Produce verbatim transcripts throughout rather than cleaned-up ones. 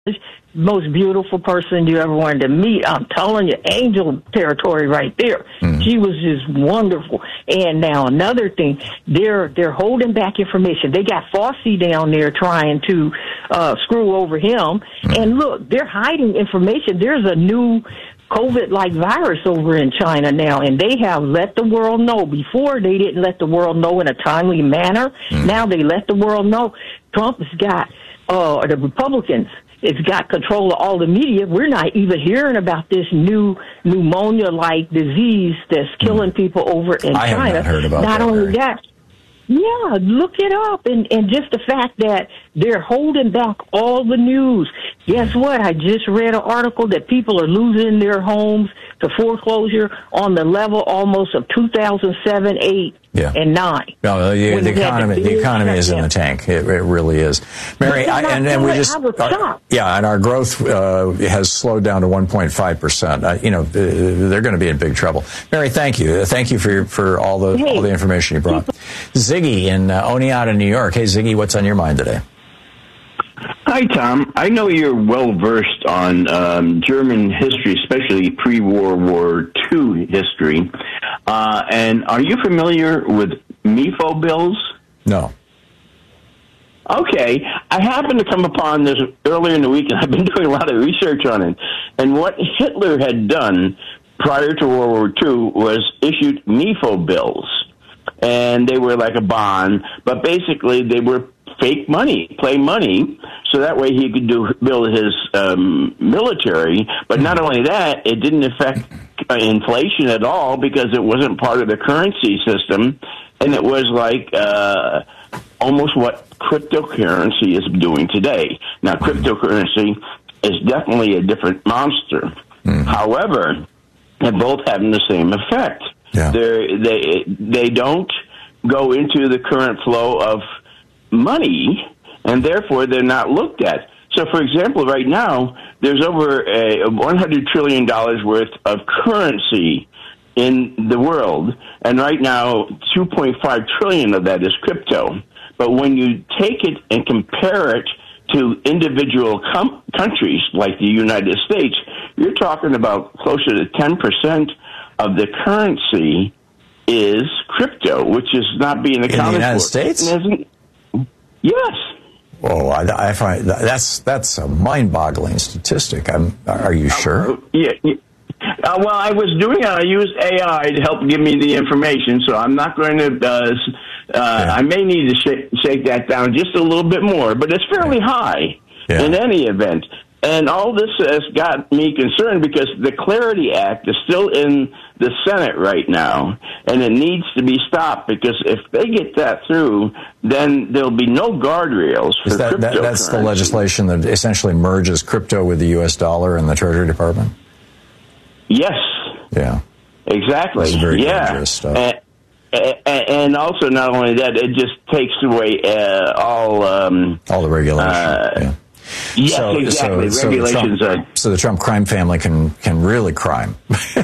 most beautiful person you ever wanted to meet. I'm telling you, angel territory right there. Mm. She was just wonderful. And now another thing, they're they're holding back information. They got Fauci down there trying to uh, screw over him. Mm. And look, they're hiding information. There's a new COVID-like virus over in China now, and they have let the world know. Before, they didn't let the world know in a timely manner. Mm. Now they let the world know. Trump has got, uh, the Republicans, it's got control of all the media. We're not even hearing about this new pneumonia-like disease that's killing mm. people over in I China. I have not heard about not that. only Mary. that, yeah, look it up. And, and just the fact that they're holding back all the news. Guess what? I just read an article that people are losing their homes to foreclosure on the level almost of two thousand seven, eight, yeah. and nine. No, the, the economy, the economy is in the tank. It, it really is, Mary. I, and, and we just, our, yeah, and our growth uh, has slowed down to one point five percent. Uh, you know, they're going to be in big trouble. Mary, thank you, thank you for for all the hey, all the information you brought. Ziggy in uh, Oneonta, New York. Hey, Ziggy, what's on your mind today? Hi, Tom. I know you're well versed on um, German history, especially pre-World War Two history. Uh, and are you familiar with M I F O bills? No. Okay. I happened to come upon this earlier in the week, and I've been doing a lot of research on it. And what Hitler had done prior to World War Two was issued M I F O bills. And they were like a bond, but basically they were fake money, play money, so that way he could do build his um, military. But not only that, it didn't affect uh, inflation at all because it wasn't part of the currency system, and it was like uh, almost what cryptocurrency is doing today. Now, cryptocurrency is definitely a different monster. Mm-hmm. However, they're both having the same effect. Yeah. They're, they they don't go into the current flow of money, and therefore they're not looked at. So, for example, right now, there's over a one hundred trillion dollars worth of currency in the world, and right now, two point five trillion dollars of that is crypto. But when you take it and compare it to individual com- countries like the United States, you're talking about closer to ten percent of the currency is crypto, which is not being accounted for. In the United States? Yes. Oh, I, I find that's that's a mind-boggling statistic. I'm, are you sure? Uh, yeah. yeah. Uh, well, I was doing it. I used A I to help give me the information, so I'm not going to. Uh, uh, yeah. I may need to shake, shake that down just a little bit more, but it's fairly yeah. high yeah. in any event. And all this has got me concerned because the Clarity Act is still in the Senate right now, and it needs to be stopped because if they get that through, then there'll be no guardrails for is that, cryptocurrency. That, that's the legislation that essentially merges crypto with the U S dollar and the Treasury Department? Yes. Yeah. Exactly. This is very yeah. dangerous stuff. And, and also, not only that, it just takes away uh, all... Um, all the regulations, uh, yeah. Yes, so, exactly. So, Regulations so, the Trump, are... so the Trump crime family can, can really crime.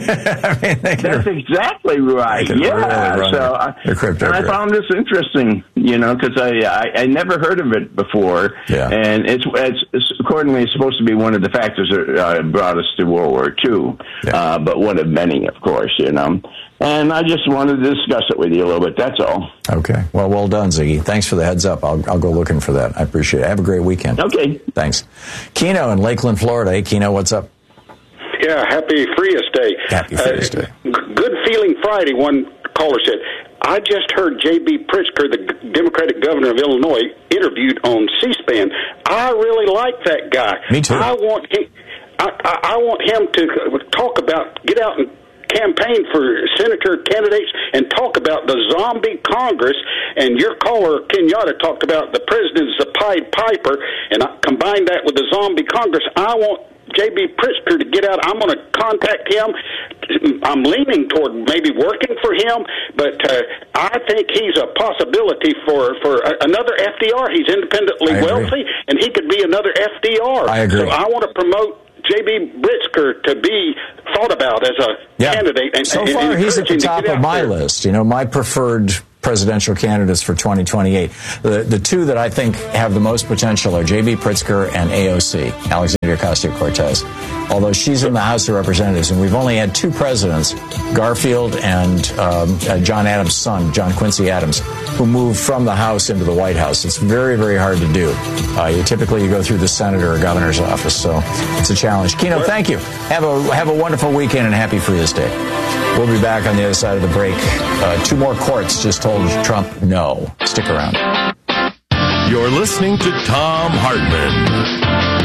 I mean, they can, That's exactly right. Yeah. Really so I, and I found this interesting, you know, because I, I I never heard of it before. Yeah. And it's, it's, it's accordingly it's supposed to be one of the factors that uh, brought us to World War Two, yeah. uh, but one of many, of course, you know. And I just wanted to discuss it with you a little bit. That's all. Okay. Well, well done, Ziggy. Thanks for the heads up. I'll, I'll go looking for that. I appreciate it. Have a great weekend. Okay. Thanks. Keno in Lakeland, Florida. Hey, Keno, what's up? Yeah, happy Frias Day. Happy Frias Day. Uh, good Feeling Friday, one caller said. I just heard J B Pritzker, the Democratic governor of Illinois, interviewed on C-SPAN. I really like that guy. Me too. I want him, I, I, I want him to talk about, get out and campaign for senator candidates and talk about the zombie Congress. And your caller, Kenyatta, talked about the president's a Pied Piper, and I combined that with the zombie Congress. I want J B Pritzker to get out. I'm going to contact him. I'm leaning toward maybe working for him, but uh, I think he's a possibility for, for another F D R. He's independently wealthy, and he could be another F D R. I agree. So I want to promote J B Pritzker to be thought about as a yeah. candidate. And, so and, far, and he's at the top of my there. list. You know, my preferred presidential candidates for twenty twenty-eight. The the two that I think have the most potential are J B. Pritzker and A O C, Alexandria Ocasio-Cortez. Although she's in the House of Representatives, and we've only had two presidents, Garfield and um, uh, John Adams' son, John Quincy Adams, who moved from the House into the White House. It's very, very hard to do. Uh, you typically you go through the Senate or governor's office, so it's a challenge. Keno, thank you. Have a have a wonderful weekend and happy Frida's Day. We'll be back on the other side of the break. Uh, two more courts just told Trump no. Stick around. You're listening to Thom Hartmann.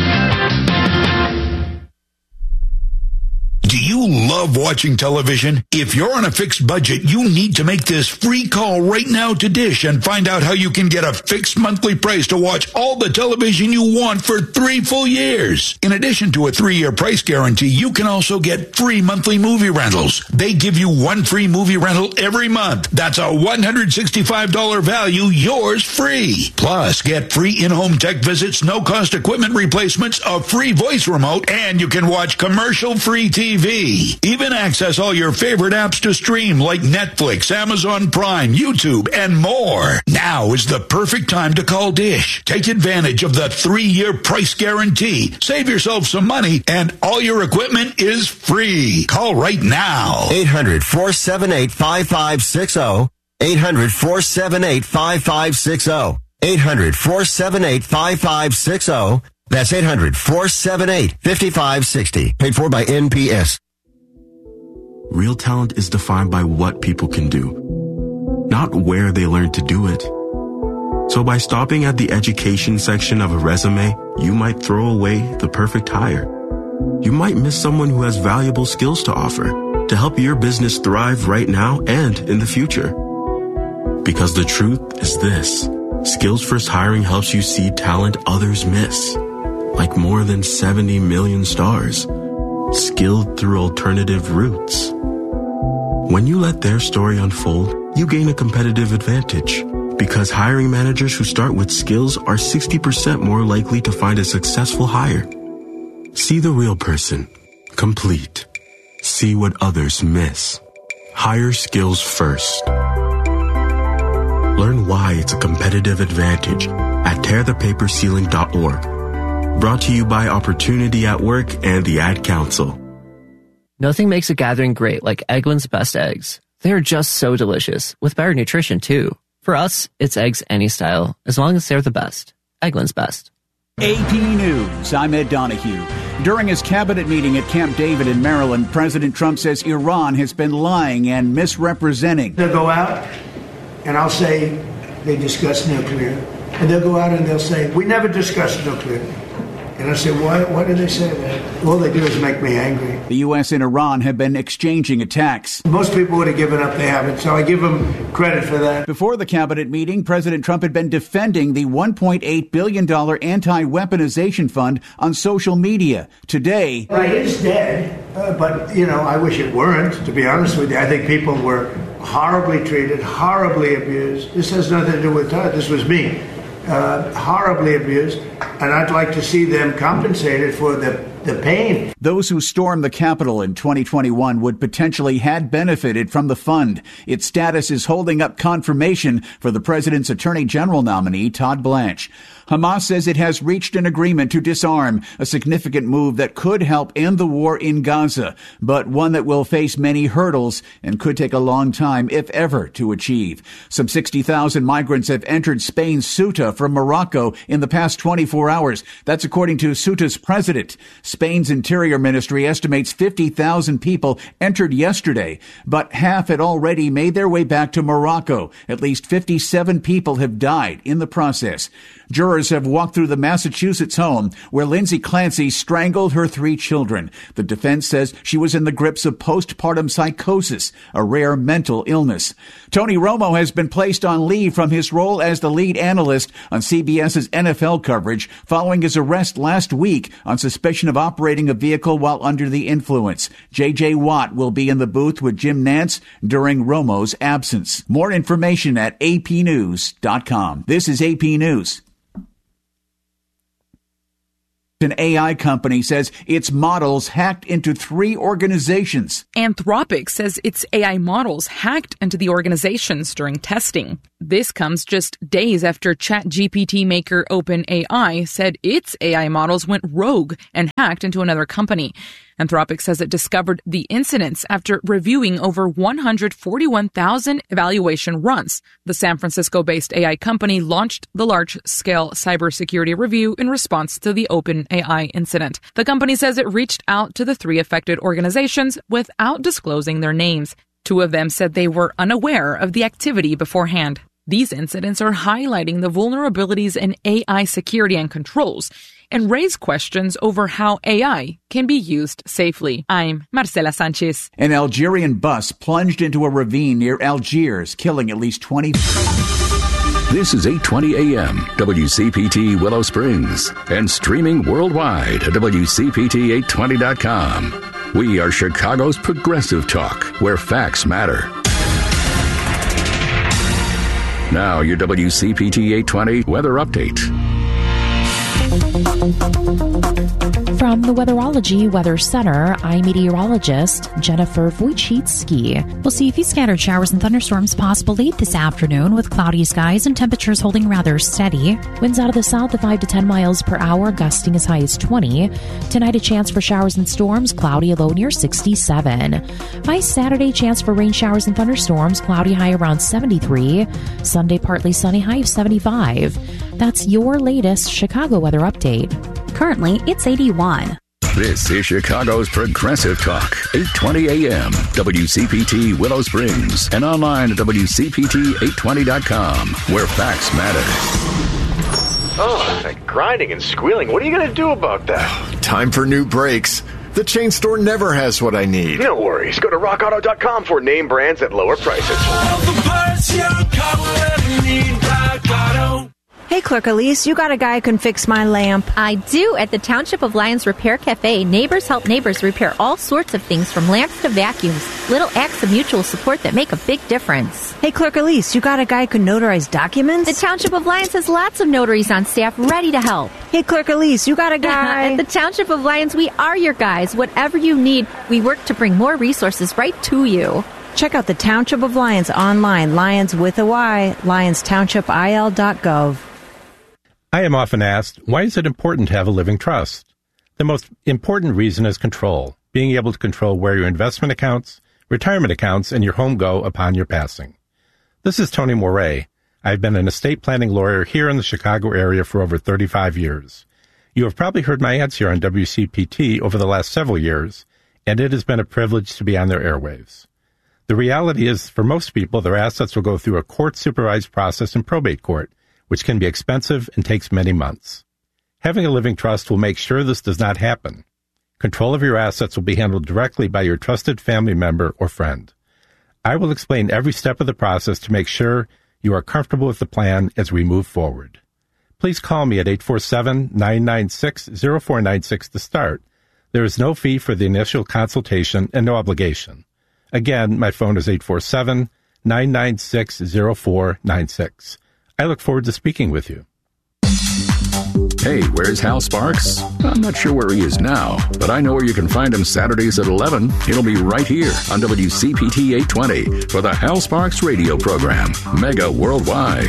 Do you love watching television? If you're on a fixed budget, you need to make this free call right now to Dish and find out how you can get a fixed monthly price to watch all the television you want for three full years. In addition to a three-year price guarantee, you can also get free monthly movie rentals. They give you one free movie rental every month. That's a one hundred sixty-five dollars value, yours free. Plus, get free in-home tech visits, no-cost equipment replacements, a free voice remote, and you can watch commercial-free T V. Even access all your favorite apps to stream like Netflix, Amazon Prime, YouTube, and more. Now is the perfect time to call Dish. Take advantage of the three-year price guarantee. Save yourself some money, and all your equipment is free. Call right now. eight hundred, four seven eight, five five six zero. eight hundred, four seven eight, five five six zero. eight hundred, four seven eight, five five six zero. That's eight hundred, four seven eight, five five six zero. Paid for by N P S. Real talent is defined by what people can do, not where they learn to do it. So by stopping at the education section of a resume, you might throw away the perfect hire. You might miss someone who has valuable skills to offer to help your business thrive right now and in the future. Because the truth is this: Skills First Hiring helps you see talent others miss, like more than seventy million stars, skilled through alternative routes. When you let their story unfold, you gain a competitive advantage, because hiring managers who start with skills are sixty percent more likely to find a successful hire. See the real person, complete. See what others miss. Hire skills first. Learn why it's a competitive advantage at tear the paper ceiling dot org. Brought to you by Opportunity at Work and the Ad Council. Nothing makes a gathering great like Eggland's Best Eggs. They're just so delicious, with better nutrition too. For us, it's eggs any style, as long as they're the best. Eggland's Best. A P News, I'm Ed Donahue. During his cabinet meeting at Camp David in Maryland, President Trump says Iran has been lying and misrepresenting. They'll go out, and I'll say they discussed nuclear. And they'll go out and they'll say, we never discussed nuclear. And I say, why, why do they say that? All they do is make me angry. The U S and Iran have been exchanging attacks. Most people would have given up. They haven't, so I give them credit for that. Before the cabinet meeting, President Trump had been defending the one point eight billion dollars anti-weaponization fund on social media. Today, well, it is dead, uh, but, you know, I wish it weren't, to be honest with you. I think people were horribly treated, horribly abused. This has nothing to do with Todd. This was me. Uh, horribly abused, and I'd like to see them compensated for the, the pain. Those who stormed the Capitol in twenty twenty-one would potentially had benefited from the fund. Its status is holding up confirmation for the president's attorney general nominee, Todd Blanche. Hamas says it has reached an agreement to disarm, a significant move that could help end the war in Gaza, but one that will face many hurdles and could take a long time, if ever, to achieve. Some sixty thousand migrants have entered Spain's Ceuta from Morocco in the past twenty-four hours. That's according to Ceuta's president. Spain's Interior Ministry estimates fifty thousand people entered yesterday, but half had already made their way back to Morocco. At least fifty-seven people have died in the process. Jurors have walked through the Massachusetts home where Lindsay Clancy strangled her three children. The defense says she was in the grips of postpartum psychosis, a rare mental illness. Tony Romo has been placed on leave from his role as the lead analyst on CBS's N F L coverage following his arrest last week on suspicion of operating a vehicle while under the influence. J J. Watt will be in the booth with Jim Nantz during Romo's absence. More information at A P news dot com. This is A P News. An A I company says its models hacked into three organizations. Anthropic says its A I models hacked into the organizations during testing. This comes just days after ChatGPT maker OpenAI said its A I models went rogue and hacked into another company. Anthropic says it discovered the incidents after reviewing over one hundred forty-one thousand evaluation runs. The San Francisco-based A I company launched the large-scale cybersecurity review in response to the OpenAI incident. The company says it reached out to the three affected organizations without disclosing their names. Two of them said they were unaware of the activity beforehand. These incidents are highlighting the vulnerabilities in A I security and controls and raise questions over how A I can be used safely. I'm Marcela Sanchez. An Algerian bus plunged into a ravine near Algiers, killing at least twenty. This is eight twenty A M, W C P T Willow Springs, and streaming worldwide at W C P T eight twenty dot com. We are Chicago's progressive talk, where facts matter. Now, your W C P T eight twenty weather update. From the Weatherology Weather Center, I'm meteorologist Jennifer Wojcicki. We'll see a few scattered showers and thunderstorms possible late this afternoon with cloudy skies and temperatures holding rather steady. Winds out of the south at five to ten miles per hour, gusting as high as twenty. Tonight, a chance for showers and storms, cloudy, a low near sixty-seven. By Saturday, chance for rain showers and thunderstorms, cloudy, high around seventy-three. Sunday, partly sunny, high of seventy-five. That's your latest Chicago weather update. Currently, it's eighty-one. This is Chicago's Progressive Talk, eight twenty A M, W C P T Willow Springs, and online at W C P T eight twenty dot com, where facts matter. Oh, that grinding and squealing. What are you going to do about that? Time for new brakes. The chain store never has what I need. No worries. Go to rock auto dot com for name brands at lower prices. All the parts your car will ever need, Rock Auto. Hey, Clerk Elise, you got a guy who can fix my lamp. I do. At the Township of Lyons Repair Cafe, neighbors help neighbors repair all sorts of things from lamps to vacuums. Little acts of mutual support that make a big difference. Hey, Clerk Elise, you got a guy who can notarize documents? The Township of Lyons has lots of notaries on staff ready to help. Hey, Clerk Elise, you got a guy? At the Township of Lyons, we are your guys. Whatever you need, we work to bring more resources right to you. Check out the Township of Lyons online, Lyons with a Y, lyons township I L dot gov. I am often asked, why is it important to have a living trust? The most important reason is control, being able to control where your investment accounts, retirement accounts, and your home go upon your passing. This is Tony Moret. I've been an estate planning lawyer here in the Chicago area for over thirty-five years. You have probably heard my ads here on W C P T over the last several years, and it has been a privilege to be on their airwaves. The reality is, for most people, their assets will go through a court-supervised process in probate court, which can be expensive and takes many months. Having a living trust will make sure this does not happen. Control of your assets will be handled directly by your trusted family member or friend. I will explain every step of the process to make sure you are comfortable with the plan as we move forward. Please call me at eight four seven, nine nine six, zero four nine six to start. There is no fee for the initial consultation and no obligation. Again, my phone is eight four seven, nine nine six, zero four nine six. I look forward to speaking with you. Hey, where's Hal Sparks? I'm not sure where he is now, but I know where you can find him Saturdays at eleven. He'll be right here on W C P T eight twenty for the Hal Sparks radio program, mega worldwide.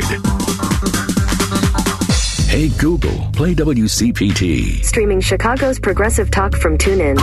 Hey, Google, play W C P T. Streaming Chicago's Progressive Talk from TuneIn.